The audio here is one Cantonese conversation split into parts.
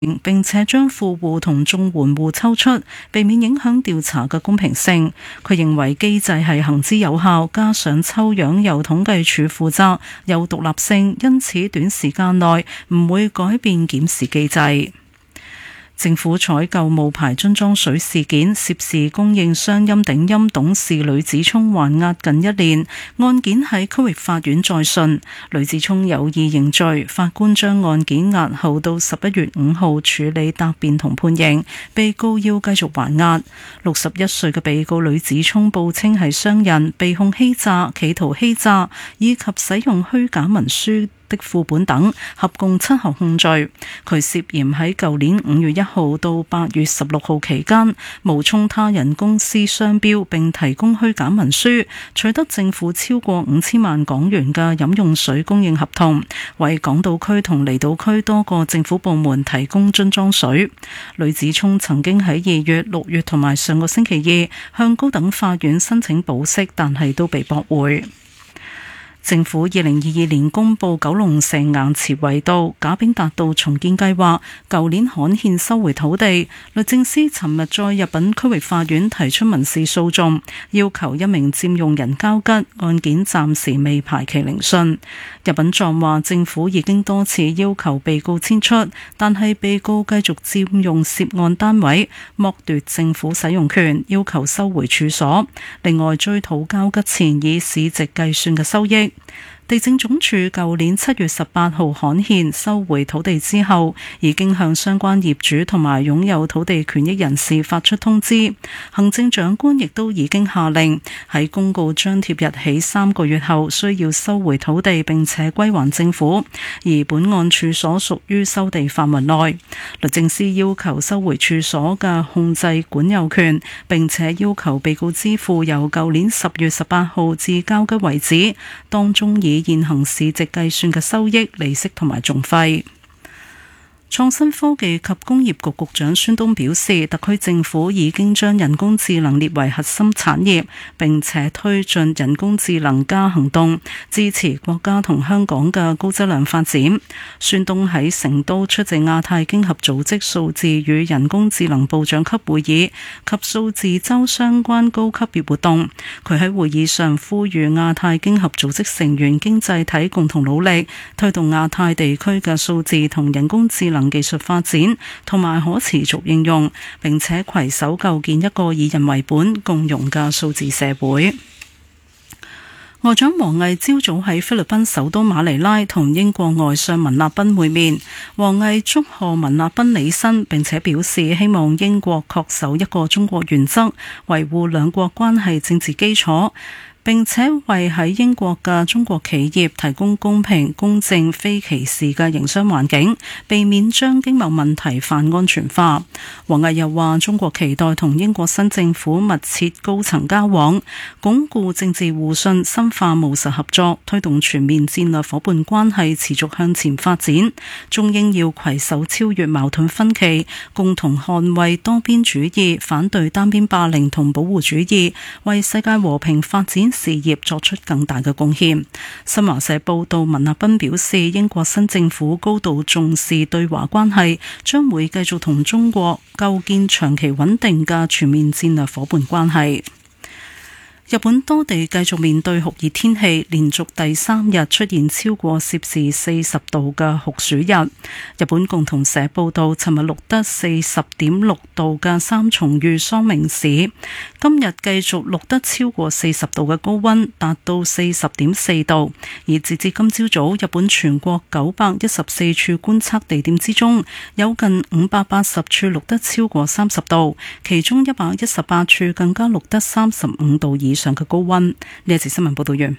並且將富戶同綜援戶抽出，避免影響調查嘅公平性。佢認為機制係行之有效，加上抽樣由統計處負責，有獨立性，因此短時間內唔會改變檢視機制。政府採購冒牌樽裝水事件，涉事供應商音鼎鑫董事呂子聰還押近1年，案件喺區域法院再訊，呂子聰有意認罪，法官將案件押後到11月5號處理答辯同判刑，被告要繼續還押。61歲嘅被告呂子聰報稱係商人，被控欺詐、企圖欺詐以及使用虛假文書的副本等，合共7項控罪。佢涉嫌喺舊年5月1號到8月16號期間，冒充他人公司商標並提供虛假文書，取得政府超過5000萬港元嘅飲用水供應合同，為港島區同離島區多個政府部門提供樽裝水。呂子聰曾經喺2月、6月同埋上個星期2向高等法院申請保釋，但係都被駁回。政府2022年公布九龍城顏池圍道賈炳達道重建計劃，舊年刊憲收回土地。律政司尋日再入稟區域法院提出民事訴訟，要求一名佔用人交吉，案件暫時未排期聆訊。入稟狀話，政府已經多次要求被告遷出，但係被告繼續佔用涉案單位，剝奪政府使用權，要求收回處所。另外追討交吉前以市值計算嘅收益。地政總署舊年7月18號刊憲收回土地之後，已經向相關業主同埋擁有土地權益人士發出通知。行政長官亦都已經下令喺公告張貼日起3個月後需要收回土地並且歸還政府，而本案處所屬於收地範圍內。律政司要求收回處所嘅控制管有權，並且要求被告支付由舊年10月18號至交吉為止，當中以現行市值計算嘅收益、利息同埋訟費。創新科技及工業局局長孫東表示，特區政府已經將人工智能列為核心產業，並且推進人工智能加行動，支持國家同香港嘅高質量發展。孫東喺成都出席亞太經合組織數字與人工智能部長級會議及數字周相關高級別活動。佢喺會議上呼籲亞太經合組織成員經濟體共同努力，推動亞太地區嘅數字同人工智能技術發展同埋可持續應用，並且攜手構建一個以人為本、共融嘅數字社會。外長王毅朝早喺菲律賓首都馬尼拉同英國外相文納賓會面，王毅祝賀文納賓履新，並且表示希望英國恪守一個中國原則，維護兩國關係政治基礎，並且為喺英國嘅中國企業提供公平、公正、非歧視嘅營商環境，避免將經貿問題泛安全化。王毅又話，中國期待同英國新政府密切高層交往，鞏固政治互信，深化務實合作，推動全面戰略夥伴關係持續向前發展。中英要攜手超越矛盾分歧，共同捍衛多邊主義，反對單邊霸凌同保護主義，為世界和平發展事業作出更大嘅貢獻。新華社報道，文納賓表示，英國新政府高度重視對華關係，將會繼續同中國構建長期穩定嘅全面戰略夥伴關係。日本多地繼續面對酷熱天氣，連續第3日出現超過攝氏40度嘅酷暑日。日本共同社報道，尋日錄得40.6度嘅三重縣桑明市，今日繼續錄得超過40度嘅高溫，達到40.4度。而截至今朝早，日本全國914處觀測地點之中，有近580處錄得超過30度，其中118處更加錄得35度以上嘅高溫。呢一節新聞報道完。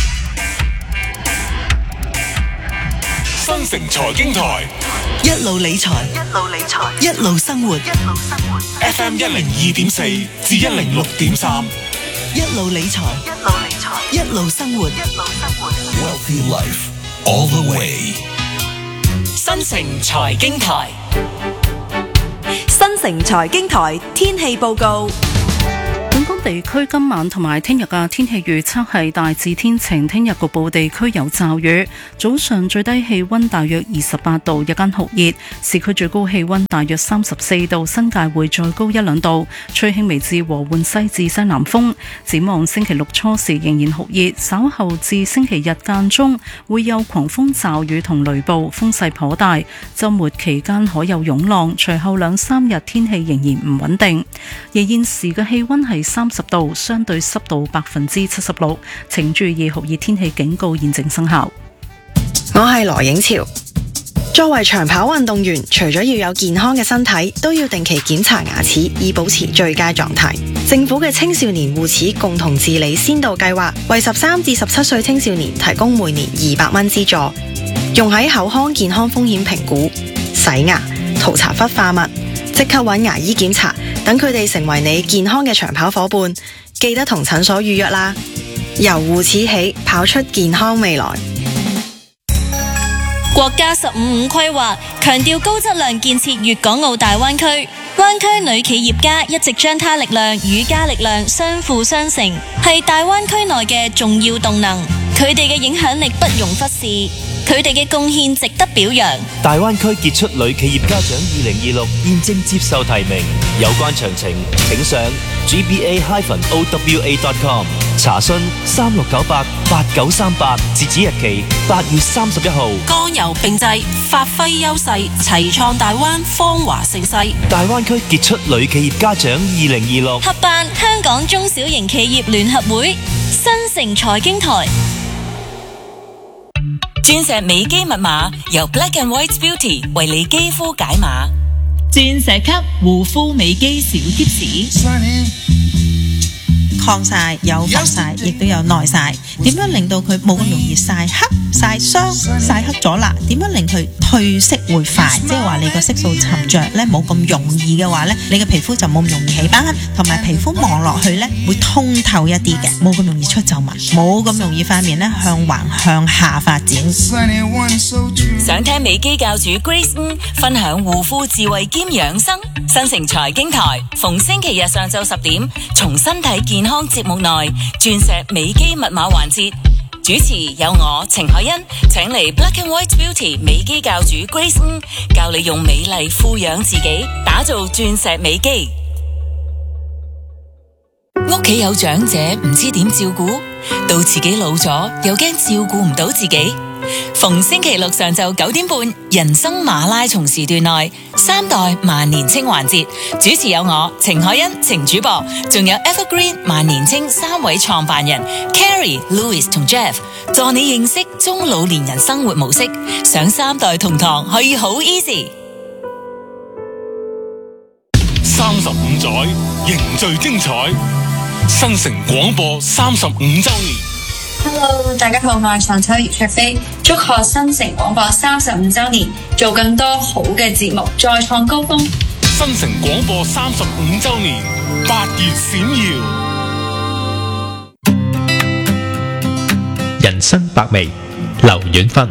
新城財經台一路理財，一路生活。 FM 102.4至106.3， 一路理財，一路生活。 Wealthy Life all the way。 新城財經台， 新城財經台天氣報告。本港地區今晚同埋聽日嘅天氣預測係大致天晴，聽日局部地區有驟雨。早上最低氣溫大約28度，日間酷熱，市區最高氣溫大約34度，新界會再高1-2度，吹輕微至和緩西至西南風。展望星期六初時仍然酷熱，稍後至星期日間中會有狂風驟雨同雷暴，風勢頗大。週末期間可有湧浪，隨後2-3日天氣仍然唔穩定。而現時嘅氣溫係30度，相對濕度76%，請注意酷熱天氣警告現正生效。 我係羅影潮。作為長跑運動員，除咗要有健康嘅身體，都要定期檢查牙齒，以保持最佳狀態。政府嘅青少年護齒共同治理先導計劃，為13至17歲青少年提供每年200蚊資助，用喺口腔健康風險評估、洗牙、塗搽氟化物，即刻揾牙醫檢查，等佢哋成為你健康嘅長跑夥伴。記得同診所預約啦。由護齒起，跑出健康未來。 國家15+5規劃強調高質量建設粵港澳大灣區，灣區女企業家一直將她力量與家力量相輔相成，係大灣區內嘅重要動能。佢哋嘅影響力不容忽視，佢哋嘅貢獻值得表揚。 大灣區傑出女企業家獎2026現正接受提名，有關詳情請上 gba-owa.com 查詢36988938，截止日期8月31號。 剛柔並濟，發揮優勢，齊創大灣芳華盛世。 大灣區傑出女企業家獎2026 合辦香港中小型企業聯合會，新城財經台。 鑽石美肌密碼由 Black and White Beauty 為你肌膚解碼。 鑽石級護膚美肌小貼士，抗曬有防曬，亦都有耐曬。點樣令到佢冇咁容易曬黑、曬傷、曬黑咗啦？點樣令佢褪色會快？即係話你個色素沉着咧，冇咁容易嘅話咧，你嘅皮膚就冇咁容易起斑，同埋皮膚望落去咧會通透一啲嘅，冇咁容易出皺紋，冇咁容易塊面咧向橫向下發展。 想聽美肌教主 Grace 分享護膚智慧兼養生，新城財經台逢星期日上晝10點，從身體健康節目內鑽石美肌密碼環節，主持有我程海欣，請嚟 Black and White Beauty 美肌教主 Grace 教你用美麗富養自己，打造鑽石美肌。屋企有長者唔知點照顧，到自己老咗又驚照顧唔到自己。逢星期六上晝9點半，人生馬拉松時段內3代萬年青環節，主持有我程海欣程主播，仲有 Evergreen 萬年青3位創辦人 Carrie、Louis 同 Jeff， 助你認識中老年人生活模式，上3代同堂可以好 easy。 35載凝聚精彩，新城廣播35週年。 Hello， 大家好，我係上秋葉卓飛，祝賀新城廣播35週年，做更多好嘅節目，再創高峰。 新城廣播35週年，8月閃耀。 人生百味，劉遠芬。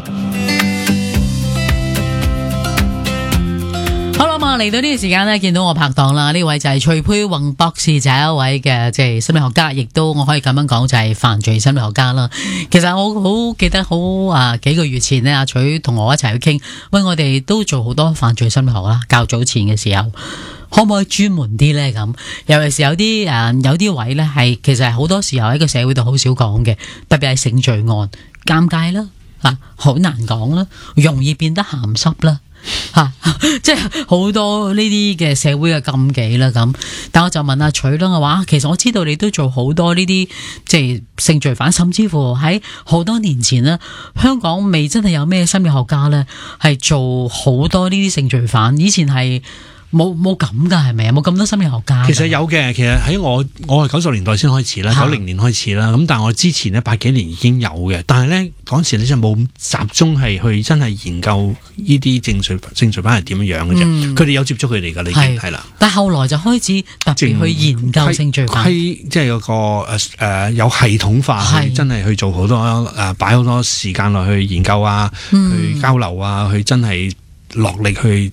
好啦嘛，嚟到呢個時間呢，見到我拍檔啦，呢位就係徐佩宏博士，就係一位嘅即係心理學家，亦都我可以咁樣講就係犯罪心理學家啦。其實我好記得幾個月前呢，阿徐同我一齊去傾，喂，我哋都做好多犯罪心理學啦。較早前嘅時候，可唔可以專門啲呢？咁尤其是有啲位呢，係其實係好多時候喺個社會度好少講嘅，特別係性罪案，尷尬啦，好難講啦，容易變得鹹濕啦。即係好多呢啲嘅社會嘅禁忌啦咁，但我就問阿徐啦，我話其實我知道你都做好多呢啲即係性罪犯，甚至乎喺好多年前呢，香港未真係有咩心理學家呢係做好多呢啲性罪犯，以前係冇咁噶，係咪啊？冇咁多心理學家。其實有嘅，其實喺我係90年代先開始啦，90年開始啦。咁但係我之前呢80幾年已經有嘅，但係呢嗰陣時你就冇集中係去真係研究呢啲性罪犯係點樣嘅啫。佢哋有接觸佢哋㗎，已經係啦。但係後來就開始特別去研究性罪犯，即係有個有系統化去真係去做好多擺好多時間落去研究啊，去交流啊，去真係落力去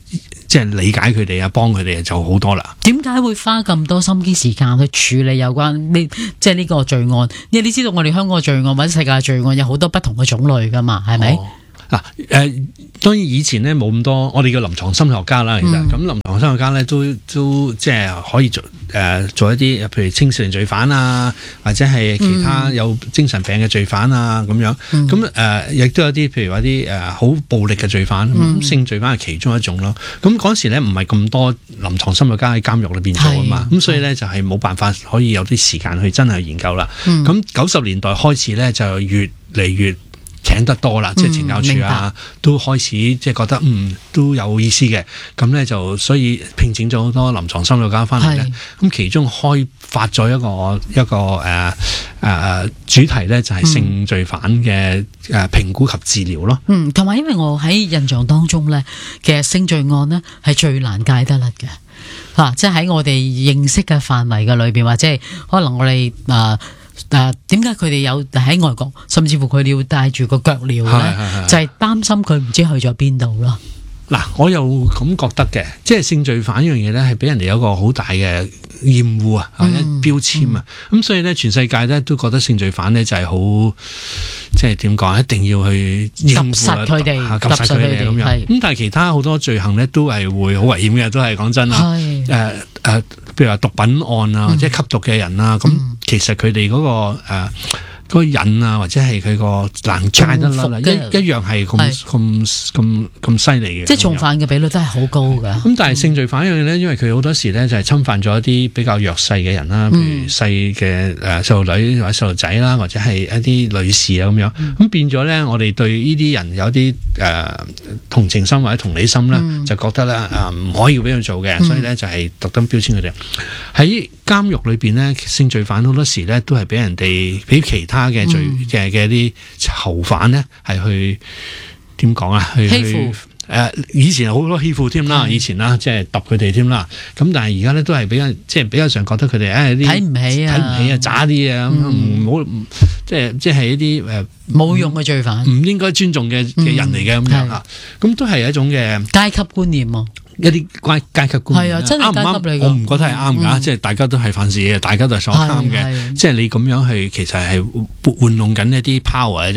即係理解佢哋啊，幫佢哋就好多啦。 點解會花咁多心機時間去處理有關呢？即係呢個罪案，因為你知道我哋香港嘅罪案或者世界嘅罪案有好多不同嘅種類噶嘛，係咪？ 嗱，當然以前咧冇咁多，我哋叫臨床心理學家啦，其實咁臨床心理學家咧都即係可以做一啲，譬如青少年罪犯啊，或者係其他有精神病嘅罪犯啊咁樣。咁亦都有啲譬如話啲好暴力嘅罪犯，性罪犯係其中一種咯。咁嗰時咧唔係咁多臨床心理學家喺監獄裏邊做啊嘛，咁所以咧就係冇辦法可以有啲時間去真係研究啦。咁90年代開始咧就越嚟越請得多啦，即係懲教處啊，都開始即係覺得都有意思嘅，咁咧就所以聘請咗好多臨床心理學家翻嚟咧。咁其中開發咗一個主題咧，就係性罪犯嘅評估及治療咯。 同埋因為我喺印象當中咧，其實性罪案呢係最難戒得甩嘅，即係喺我哋認識嘅範圍嘅裏邊，或者係可能我哋點解佢哋有喺外國，甚至乎佢哋要帶住個腳鐐咧，就係擔心佢唔知去咗邊度咯。 嗱，我又咁覺得嘅，即係性罪犯呢樣嘢咧，係俾人哋有一個好大嘅厭惡啊，或者標籤啊，咁所以咧，全世界咧都覺得性罪犯咧就係好，即係點講，一定要去應付佢哋， 夾實佢哋咁樣。咁但係其他好多罪行咧都係會好危險嘅，都係講真啦。譬如話毒品案啊，或者吸毒嘅人啊，咁其實佢哋嗰個癮啊，或者係佢個難戒得甩啦，一樣係咁犀利嘅。即係重犯嘅比率真係好高㗎。 咁但係性罪犯一樣嘢咧，因為佢好多時咧就係侵犯咗一啲比較弱勢嘅人啦，譬如細嘅細路女或者細路仔啦，或者係一啲女士啊咁樣。咁變咗咧，我哋對呢啲人有啲同情心或者同理心咧，就覺得咧唔可以俾佢做嘅，所以咧就係特登標籤佢哋。喺監獄裏邊咧，性罪犯好多時咧都係俾人哋俾其他嘅罪嘅啲囚犯咧，係去點講啊？去欺負以前好多欺負添啦，以前啦，即係揼佢哋添啦。咁但係而家咧都係比較上覺得佢哋啲睇唔起啊， 渣啲啊，唔好即係一啲冇用嘅罪犯， 唔應該尊重嘅人嚟嘅咁樣啊。咁都係一種嘅階級觀念啊。 一啲階級觀念真係階級嚟㗎。 我唔覺得係啱㗎，即係大家都係犯事嘅，大家都係所啱嘅。即係你咁樣去，其實係玩弄緊一啲 power，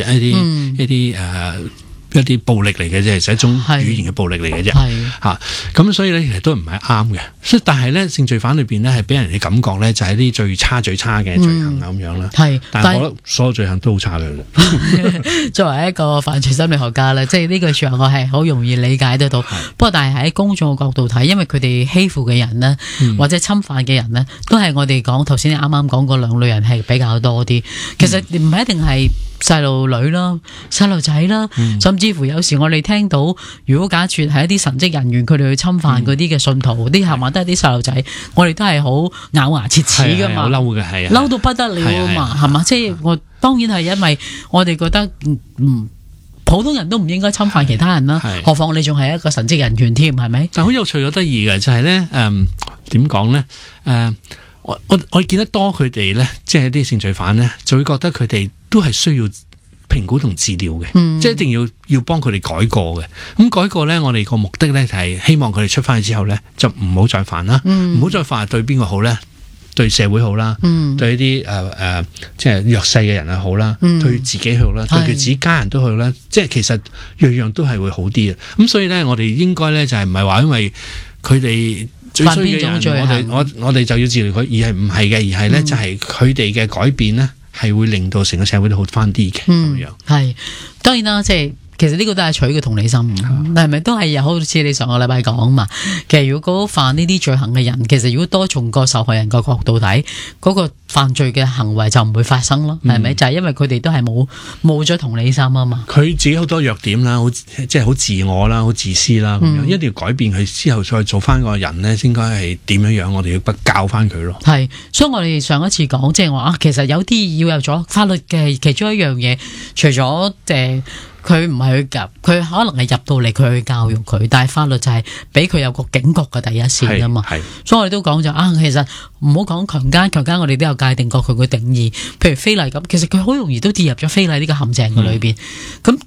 一啲暴力嚟嘅啫，係一種語言嘅暴力嚟嘅啫。嚇，咁所以咧，其實都唔係啱嘅。所以但係咧，性罪犯裏邊咧，係俾人嘅感覺咧，就係啲最差嘅罪行咁樣啦。但係我覺得所有罪行都好差嘅。 作為一個犯罪心理學家咧，即係呢句説話我係好容易理解得到。不過但係喺公眾嘅角度睇，因為佢哋欺負嘅人呢，或者侵犯嘅人呢，都係我哋講頭先你啱啱講嗰兩類人係比較多啲。其實唔係一定係細路女啦、細路仔啦，甚至乎有時我哋聽到，如果假設係一啲神職人員，佢哋去侵犯嗰啲嘅信徒，啲係嘛都係啲細路仔，我哋都係好咬牙切齒噶嘛， 好嬲嘅係嬲到不得了啊嘛，係嘛？即係我當然係因為我哋覺得普通人都唔應該侵犯其他人啦，何況你仲係一個神職人員添，係咪？ 但好有趣又得意嘅就係咧，點講咧？我見得多佢哋咧，即係啲性罪犯咧，就會覺得佢哋都係需要評估同治療嘅，即係一定要幫佢哋改過嘅。咁改過咧，我哋個目的咧就係希望佢哋出翻去之後咧，就唔好再犯啦，唔好再犯，對邊個好咧？對社會好啦，對一啲即係弱勢嘅人啊好啦，對自己好啦，對佢自己家人都好啦，即係其實樣樣都係會好啲嘅。咁所以咧，我哋應該咧就係唔係話因為佢哋最衰嘅人，我哋就要治療佢，而係唔係嘅，而係咧就係佢哋嘅改變咧，係會令到成個社會都好翻啲嘅咁樣。 係當然啦，即係。其實呢個都係取嘅同理心，但係咪都係又好似你上個禮拜講嘛？其實如果犯呢啲罪行嘅人，其實如果多從個受害人個角度睇，嗰個犯罪嘅行為就唔會發生咯，係咪？就係因為佢哋都係冇咗同理心啊嘛。 佢自己好多弱點啦，即係好自我啦，好自私啦，咁樣一定要改變佢之後再做翻個人咧，應該係點樣樣？我哋要不教翻佢咯。 係，所以我哋上一次講即係話其實有啲要有咗法律嘅其中一樣嘢，除咗佢唔係去夾，佢可能係入到嚟佢去教育佢，但係法律就係俾佢有個警覺嘅第一線啊嘛。所以我哋都講就其實唔好講強姦我哋都有界定過佢嘅定義。譬如非禮咁，其實佢好容易都跌入咗非禮呢個陷阱嘅裏邊。咁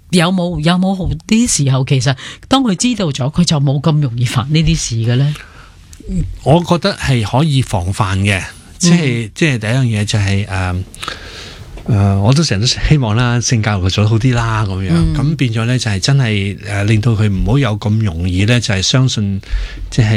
有冇好啲時候，其實當佢知道咗，佢就冇咁容易煩呢啲事嘅咧？ 我覺得係可以防範嘅，即係第一樣嘢就係我都成日都希望啦，性教育佢做得好啲啦，咁樣咁變咗咧就係真係令到佢唔好有咁容易咧，就係相信即係。